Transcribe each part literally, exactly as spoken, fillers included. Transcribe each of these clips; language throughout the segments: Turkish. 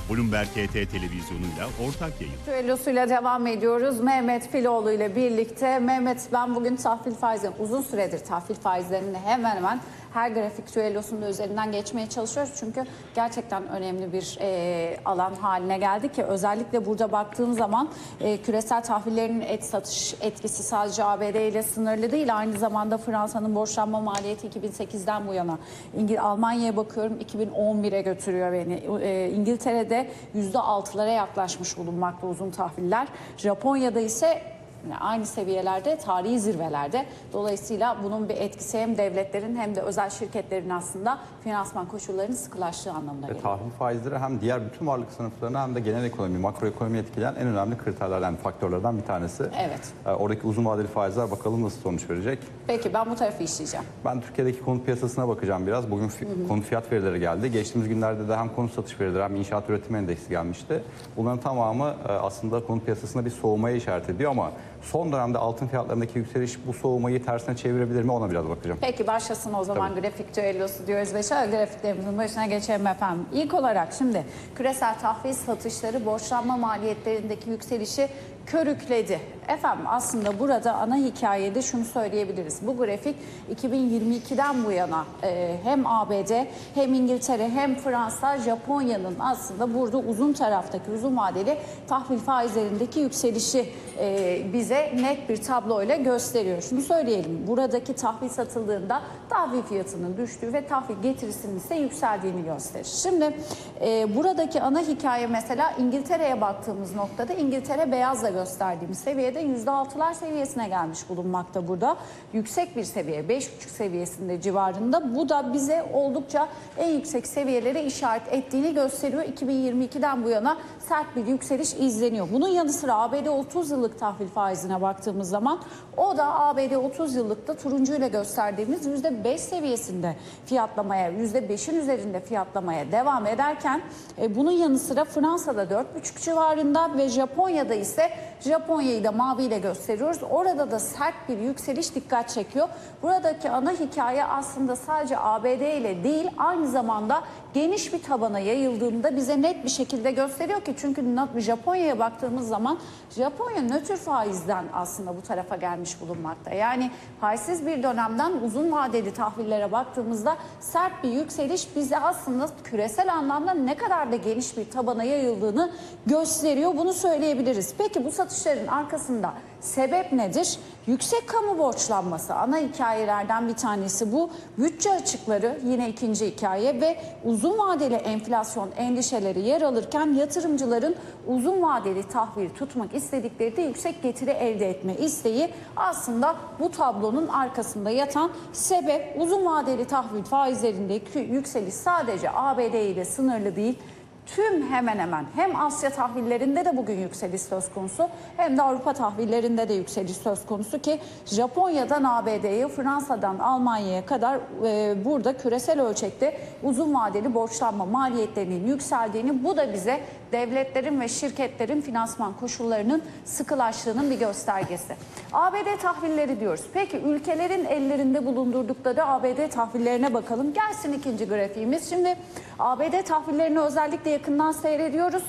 Bloomberg H T televizyonuyla ortak yayın. Düellosuyla devam ediyoruz. Mehmet Filoğlu ile birlikte. Mehmet, ben bugün tahvil faizlerinin, uzun süredir tahvil faizlerinin hemen hemen her grafik düellosunda üzerinden geçmeye çalışıyoruz. Çünkü gerçekten önemli bir e, alan haline geldi ki özellikle burada baktığım zaman e, küresel tahvillerin et satış etkisi sadece A B D ile sınırlı değil. Aynı zamanda Fransa'nın borçlanma maliyeti iki bin sekizden bu yana. İngil Almanya'ya bakıyorum, iki bin on bire götürüyor beni. E, İngiltere'de yüzde altılara yaklaşmış bulunmakta uzun tahviller. Japonya'da ise aynı seviyelerde, tarihi zirvelerde. Dolayısıyla bunun bir etkisi hem devletlerin hem de özel şirketlerin aslında finansman koşullarının sıkılaştığı anlamına geliyor. Ve tahvil faizleri hem diğer bütün varlık sınıflarını hem de genel ekonomi, makroekonomi etkileyen en önemli kriterlerden, faktörlerden bir tanesi. Evet. Oradaki uzun vadeli faizler bakalım nasıl sonuç verecek. Peki, ben bu tarafı işleyeceğim. Ben Türkiye'deki konut piyasasına bakacağım biraz. Bugün fi- hı hı. konut fiyat verileri geldi. Geçtiğimiz günlerde de hem konut satış verileri hem inşaat üretim endeksi gelmişti. Bunların tamamı aslında konut piyasasında bir soğumaya işaret ediyor ama son dönemde altın fiyatlarındaki yükseliş bu soğumayı tersine çevirebilir mi, ona biraz bakacağım. Peki, başlasın o zaman. Tabii. Grafik düellosu diyoruz ve şöyle grafiklerimizin başına geçelim efendim. İlk olarak şimdi küresel tahvil satışları borçlanma maliyetlerindeki yükselişi körükledi. Efendim, aslında burada ana hikayede şunu söyleyebiliriz. Bu grafik iki bin yirmi ikiden bu yana e, hem A B D hem İngiltere hem Fransa, Japonya'nın aslında burada uzun taraftaki uzun vadeli tahvil faizlerindeki yükselişi e, bize net bir tabloyla gösteriyor. Şunu söyleyelim. Buradaki tahvil satıldığında tahvil fiyatının düştüğü ve tahvil getirisinin ise yükseldiğini gösterir. Şimdi e, buradaki ana hikaye mesela İngiltere'ye baktığımız noktada İngiltere beyazla gösterdiğimiz seviyede yüzde altılar seviyesine gelmiş bulunmakta burada. Yüksek bir seviye, beş buçuk seviyesinde civarında. Bu da bize oldukça en yüksek seviyelere işaret ettiğini gösteriyor. iki bin yirmi ikiden bu yana sert bir yükseliş izleniyor. Bunun yanı sıra A B D otuz yıllık tahvil faizine baktığımız zaman o da A B D otuz yıllıkta turuncuyla gösterdiğimiz yüzde beş seviyesinde fiyatlamaya, yüzde beşin üzerinde fiyatlamaya devam ederken e, bunun yanı sıra Fransa'da dört buçuk civarında ve Japonya'da ise Japonya'yı da maviyle gösteriyoruz. Orada da sert bir yükseliş dikkat çekiyor. Buradaki ana hikaye aslında sadece A B D ile değil, aynı zamanda geniş bir tabana yayıldığında bize net bir şekilde gösteriyor ki çünkü Japonya'ya baktığımız zaman Japonya nötr faizden aslında bu tarafa gelmiş bulunmakta. Yani faizsiz bir dönemden uzun vadeli tahvillere baktığımızda sert bir yükseliş bize aslında küresel anlamda ne kadar da geniş bir tabana yayıldığını gösteriyor. Bunu söyleyebiliriz. Peki bu satışların arkasında sebep nedir? Yüksek kamu borçlanması ana hikayelerden bir tanesi bu. Bütçe açıkları yine ikinci hikaye ve uzun vadeli enflasyon endişeleri yer alırken yatırımcıların uzun vadeli tahvil tutmak istedikleri de yüksek getiri elde etme isteği aslında bu tablonun arkasında yatan sebep. Uzun vadeli tahvil faizlerindeki yükseliş sadece A B D ile sınırlı değil. Tüm hemen hemen hem Asya tahvillerinde de bugün yükseliş söz konusu hem de Avrupa tahvillerinde de yükseliş söz konusu ki Japonya'dan A B D'ye, Fransa'dan Almanya'ya kadar e, burada küresel ölçekte uzun vadeli borçlanma maliyetlerinin yükseldiğini, bu da bize devletlerin ve şirketlerin finansman koşullarının sıkılaştığının bir göstergesi. A B D tahvilleri diyoruz. Peki ülkelerin ellerinde bulundurdukları A B D tahvillerine bakalım. Gelsin ikinci grafiğimiz. Şimdi A B D tahvillerini özellikle yakından seyrediyoruz.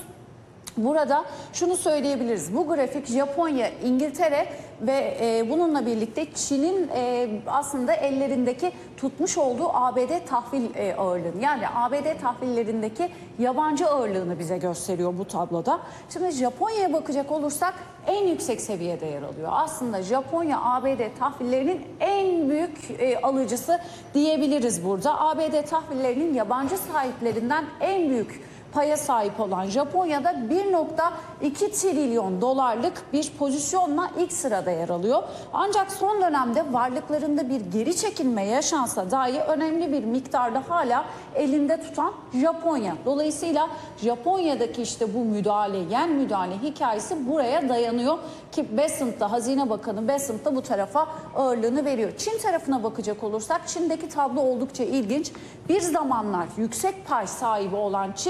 Burada şunu söyleyebiliriz. Bu grafik Japonya, İngiltere ve e, bununla birlikte Çin'in e, aslında ellerindeki tutmuş olduğu A B D tahvil e, ağırlığını, yani A B D tahvillerindeki yabancı ağırlığını bize gösteriyor bu tabloda. Şimdi Japonya'ya bakacak olursak en yüksek seviyede yer alıyor. Aslında Japonya A B D tahvillerinin en büyük e, alıcısı diyebiliriz burada. A B D tahvillerinin yabancı sahiplerinden en büyük paya sahip olan Japonya'da bir nokta iki trilyon dolarlık bir pozisyonla ilk sırada yer alıyor. Ancak son dönemde varlıklarında bir geri çekilme yaşansa dahi önemli bir miktarda hala elinde tutan Japonya. Dolayısıyla Japonya'daki işte bu müdahale, yen müdahale hikayesi buraya dayanıyor ki Besant'ta, Hazine Bakanı Besant da bu tarafa ağırlığını veriyor. Çin tarafına bakacak olursak Çin'deki tablo oldukça ilginç. Bir zamanlar yüksek pay sahibi olan Çin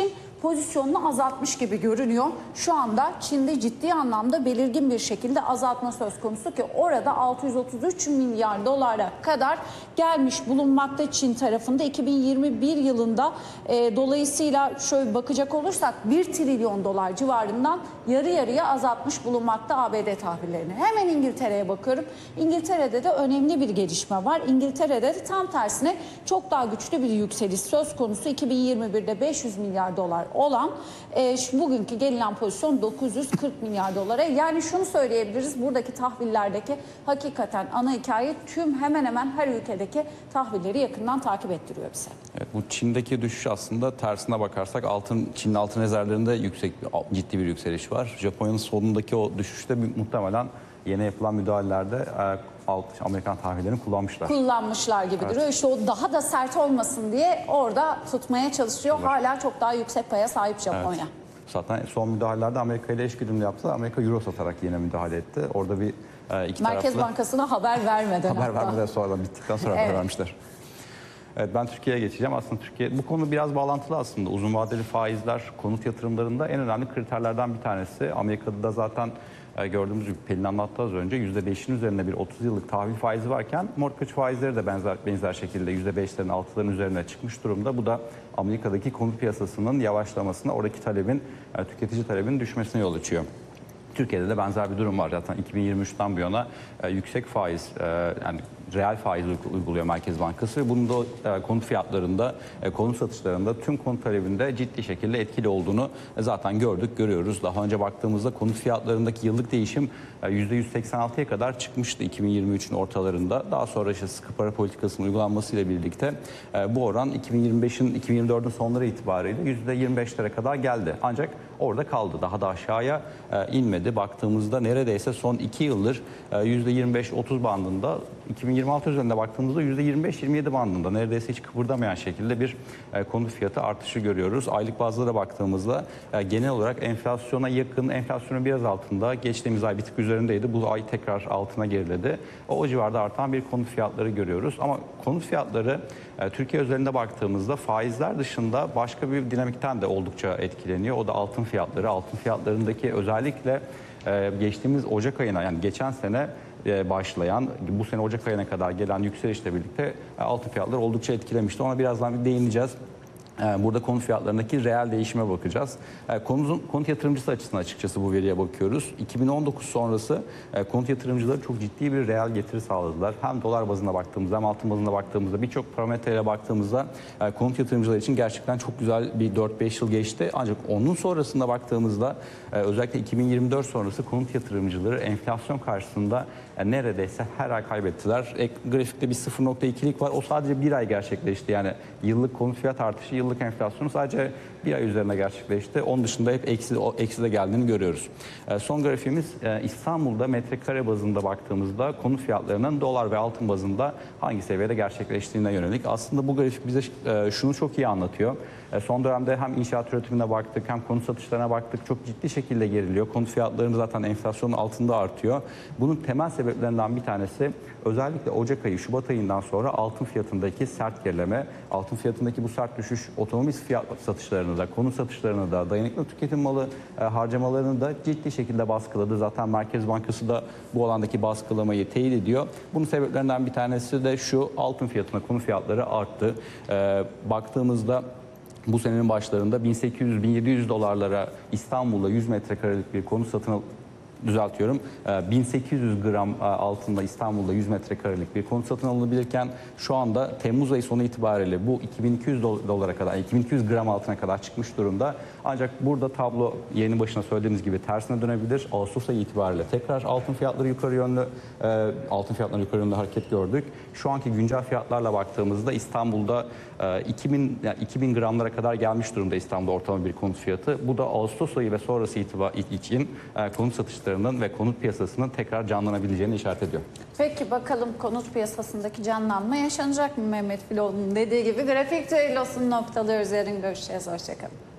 pozisyonunu azaltmış gibi görünüyor. Şu anda Çin'de ciddi anlamda belirgin bir şekilde azaltma söz konusu ki orada altı yüz otuz üç milyar dolara kadar gelmiş bulunmakta Çin tarafında. iki bin yirmi bir yılında e, dolayısıyla şöyle bakacak olursak bir trilyon dolar civarından yarı yarıya azaltmış bulunmakta A B D tahvillerini. Hemen İngiltere'ye bakıyorum. İngiltere'de de önemli bir gelişme var. İngiltere'de de tam tersine çok daha güçlü bir yükseliş söz konusu. iki bin yirmi birde beş yüz milyar dolar olan e, şu bugünkü gelinen pozisyon dokuz yüz kırk milyar dolara. Yani şunu söyleyebiliriz. Buradaki tahvillerdeki hakikaten ana hikaye tüm hemen hemen her ülkedeki tahvilleri yakından takip ettiriyor bize. Evet, bu Çin'deki düşüş aslında tersine bakarsak altın Çin'in altın rezervlerinde yüksek ciddi bir yükseliş var. Japonya'nın sonundaki o düşüşte muhtemelen yeni yapılan müdahalelerde e, alt Amerikan tahvillerini kullanmışlar. Kullanmışlar gibi Evet. duruyor. İşte o daha da sert olmasın diye orada tutmaya çalışıyor. Evet. Hala çok daha yüksek paya sahip Japonya. Evet. Zaten son müdahalelerde Amerika ile eşgüdümlü yaptılar. Amerika euro satarak yine müdahale etti. Orada bir e, iki Merkez taraflı... Bankası'na haber vermeden. Haber vermeden sonra bittikten sonra evet. haber vermişler. Evet, ben Türkiye'ye geçeceğim. Aslında Türkiye bu konu biraz bağlantılı aslında. Uzun vadeli faizler konut yatırımlarında en önemli kriterlerden bir tanesi. Amerika'da da zaten e, gördüğümüz gibi Pelin anlattı az önce yüzde beşin üzerinde bir otuz yıllık tahvil faizi varken mortgage faizleri de benzer benzer şekilde yüzde beşlerin altıların üzerine çıkmış durumda. Bu da Amerika'daki konut piyasasının yavaşlamasına, oradaki talebin, e, tüketici talebinin düşmesine yol açıyor. Türkiye'de de benzer bir durum var. Zaten iki bin yirmi üçten bu yana e, yüksek faiz, e, yani reel faiz uyguluyor Merkez Bankası ve bunun da e, konut fiyatlarında, e, konut satışlarında, tüm konut talebinde ciddi şekilde etkili olduğunu e, zaten gördük, görüyoruz. Daha önce baktığımızda konut fiyatlarındaki yıllık değişim e, yüzde yüz seksen altıya kadar çıkmıştı iki bin yirmi üçün ortalarında. Daha sonra işte sıkı para politikasının uygulanmasıyla birlikte e, bu oran iki bin yirmi beşin, iki bin yirmi dördün sonları itibariyle yüzde yirmi beşlere kadar geldi. Ancak orada kaldı. Daha da aşağıya e, inmedi. Baktığımızda neredeyse son iki yıldır e, yüzde yirmi beş otuz bandında, iki bin yirmi altı üzerinde baktığımızda yüzde yirmi beş yirmi yedi bandında neredeyse hiç kıpırdamayan şekilde bir e, konut fiyatı artışı görüyoruz. Aylık bazda da baktığımızda e, genel olarak enflasyona yakın, enflasyonun biraz altında, geçtiğimiz ay bir tık üzerindeydi. Bu ay tekrar altına geriledi. O, o civarda artan bir konut fiyatları görüyoruz. Ama konut fiyatları e, Türkiye özelinde baktığımızda faizler dışında başka bir dinamikten de oldukça etkileniyor. O da altın fiyatları. Altın fiyatlarındaki özellikle e, geçtiğimiz Ocak ayına, yani geçen sene başlayan, bu sene Ocak ayına kadar gelen yükselişle birlikte altın fiyatları oldukça etkilemişti. Ona birazdan bir değineceğiz. Burada konut fiyatlarındaki reel değişime bakacağız. Konut, konut yatırımcısı açısından açıkçası bu veriye bakıyoruz. iki bin on dokuz sonrası konut yatırımcıları çok ciddi bir reel getiri sağladılar. Hem dolar bazında baktığımızda hem altın bazında baktığımızda, birçok parametreyle baktığımızda konut yatırımcıları için gerçekten çok güzel bir dört beş yıl geçti. Ancak onun sonrasında baktığımızda özellikle iki bin yirmi dört sonrası konut yatırımcıları enflasyon karşısında neredeyse her ay kaybettiler. Ek, grafikte bir sıfır nokta ikilik var. O sadece bir ay gerçekleşti. Yani yıllık konut fiyat artışı, yıllık enflasyonu sadece bir ay üzerine gerçekleşti. Onun dışında hep eksi, eksi de geldiğini görüyoruz. E, son grafiğimiz e, İstanbul'da metrekare bazında baktığımızda konut fiyatlarının dolar ve altın bazında hangi seviyede gerçekleştiğine yönelik. Aslında bu grafik bize e, şunu çok iyi anlatıyor. E, son dönemde hem inşaat üretimine baktık hem konut satışlarına baktık. Çok ciddi şekilde geriliyor. Konut fiyatlarının zaten enflasyonun altında artıyor. Bunun temel sebeplerinden bir tanesi özellikle Ocak ayı, Şubat ayından sonra altın fiyatındaki sert gerileme. Altın fiyatındaki bu sert düşüş otomobil fiyat satışlarını da, konut satışlarını da, dayanıklı tüketim malı e, harcamalarını da ciddi şekilde baskıladı. Zaten Merkez Bankası da bu alandaki baskılamayı teyit ediyor. Bunun sebeplerinden bir tanesi de şu: altın fiyatına konut fiyatları arttı. E, baktığımızda bu senenin başlarında bin sekiz yüz bin yedi yüz dolarlara İstanbul'da yüz metrekarelik bir konut satın düzeltiyorum. bin sekiz yüz gram altında İstanbul'da yüz metrekarelik bir konut satın alınabilirken şu anda Temmuz ayı sonu itibariyle bu iki bin iki yüz dolara kadar, iki bin iki yüz gram altına kadar çıkmış durumda. Ancak burada tablo yayının başına söylediğimiz gibi tersine dönebilir. Ağustos ayı itibariyle tekrar altın fiyatları yukarı yönlü, altın fiyatları yukarı yönlü hareket gördük. Şu anki güncel fiyatlarla baktığımızda İstanbul'da iki bin, yani iki bin gramlara kadar gelmiş durumda İstanbul'da ortalama bir konut fiyatı. Bu da Ağustos ayı ve sonrası itibariyle için konut satışlarının ve konut piyasasının tekrar canlanabileceğini işaret ediyor. Peki bakalım konut piyasasındaki canlanma yaşanacak mı? Mehmet Filoğlu'nun dediği gibi grafik düellosunu noktalıyoruz. Yarın görüşeceğiz. Hoşçakalın.